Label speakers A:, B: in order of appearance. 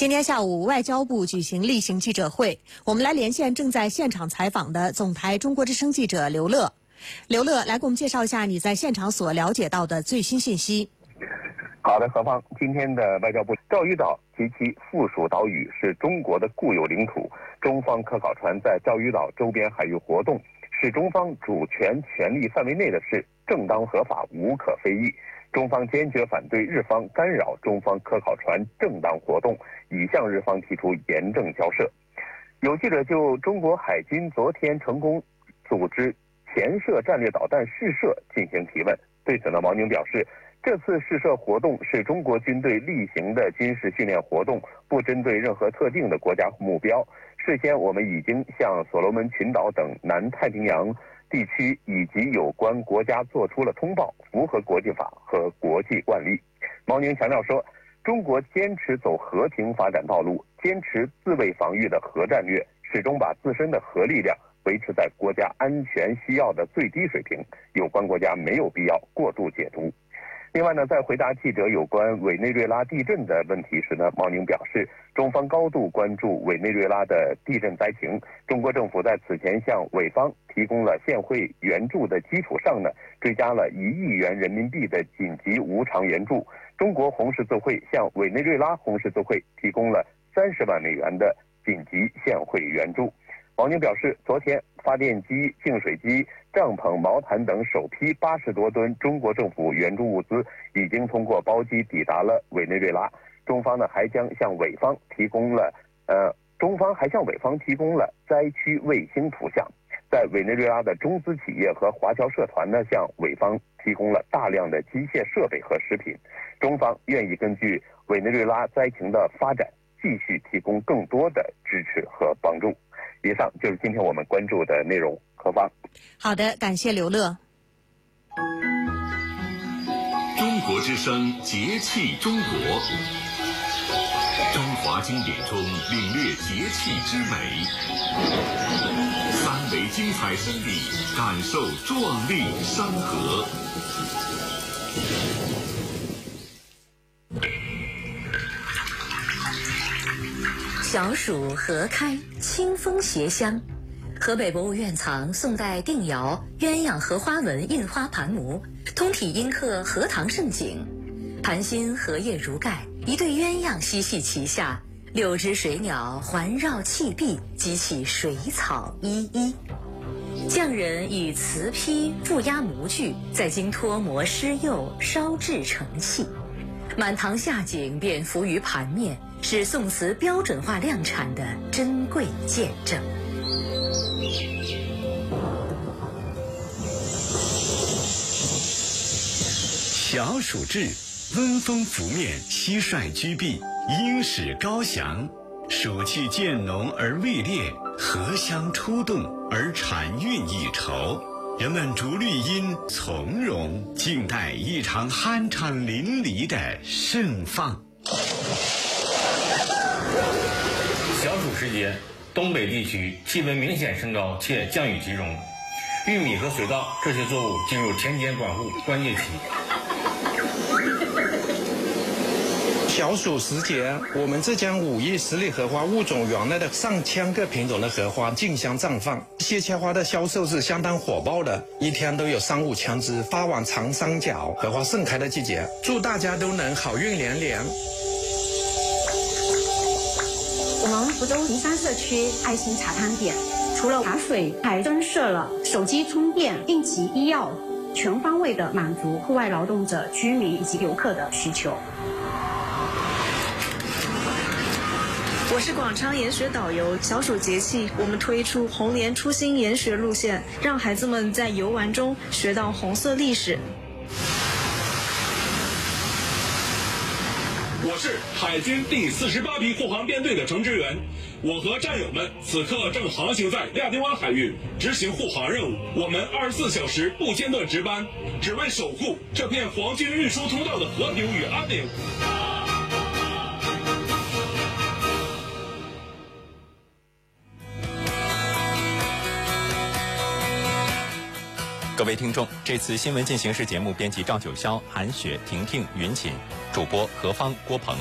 A: 今天下午，外交部举行例行记者会，我们来连线正在现场采访的总台中国之声记者刘乐。刘乐，来给我们介绍一下你在现场所了解到的最新信息。
B: 好的，何芳，今天的外交部，钓鱼岛及其附属岛屿是中国的固有领土，中方科考船在钓鱼岛周边海域活动是中方主权权利范围内的事，正当合法，无可非议。中方坚决反对日方干扰中方科考船正当活动，已向日方提出严正交涉。有记者就中国海军昨天成功组织潜射战略导弹试射进行提问。对此呢，毛宁表示，这次试射活动是中国军队例行的军事训练活动，不针对任何特定的国家目标。事先我们已经向所罗门群岛等南太平洋地区以及有关国家做出了通报，符合国际法和国际惯例。毛宁强调说，中国坚持走和平发展道路，坚持自卫防御的核战略，始终把自身的核力量维持在国家安全需要的最低水平，有关国家没有必要过度解读。另外呢，在回答记者有关委内瑞拉地震的问题时呢，毛宁表示，中方高度关注委内瑞拉的地震灾情，中国政府在此前向委方提供了现汇援助的基础上呢，追加了1亿元人民币的紧急无偿援助。中国红十字会向委内瑞拉红十字会提供了30万美元的紧急现汇援助。毛宁表示，昨天发电机、净水机、帐篷、毛毯等首批80多吨中国政府援助物资已经通过包机抵达了委内瑞拉。中方呢还向委方提供了灾区卫星图像。在委内瑞拉的中资企业和华侨社团呢，向委方提供了大量的机械设备和食品。中方愿意根据委内瑞拉灾情的发展，继续提供更多的支持和帮助。以上就是今天我们关注的内容。何芳。
A: 好的，感谢刘乐。
C: 中国之声节气中国，中华经典中领略节气之美，3维精彩胜地，感受壮丽山河。
D: 小暑荷开，清风携香。河北博物院藏宋代定窑鸳鸯荷花纹印花盘模，通体阴刻荷塘盛景。盘心荷叶如盖，一对鸳鸯嬉戏其下，6只水鸟环绕砌壁，激起水草依依。匠人以瓷坯覆压模具，再经脱模施釉烧制成器，满堂夏景便浮于盘面，是宋瓷标准化量产的珍贵见证。
E: 小暑至，温风拂面，蟋蟀居避，鹰始高翔。暑气渐浓而未烈，荷香出动而禅韵已稠。人们逐绿荫，从容，静待一场酣畅淋漓的盛放。
F: 小暑时节，东北地区气温明显升高且降雨集中，玉米和水稻这些作物进入田间管护关键期。
G: 小暑时节，我们浙江武义十里荷花物种园内的上千个品种的荷花竞相绽放，荠荠花的销售是相当火爆的，一天都有3、5千只发往长三角，荷花盛开的季节。祝大家都能好运连连。
H: 我们福州平山社区爱心茶汤店，除了茶水，还增设了手机充电、应急医药，全方位的满足户外劳动者、居民以及游客的需求。
I: 我是广昌研学导游。小暑节气，我们推出红莲初心研学路线，让孩子们在游玩中学到红色历史。
J: 我是海军第48批护航编队的程志远，我和战友们此刻正航行在亚丁湾海域，执行护航任务。我们24小时不间断值班，只为守护这片皇军运输通道的和平与安宁。
K: 各位听众，这次新闻进行时节目编辑赵九霄、韩雪、婷婷、云锦，主播何芳、郭鹏。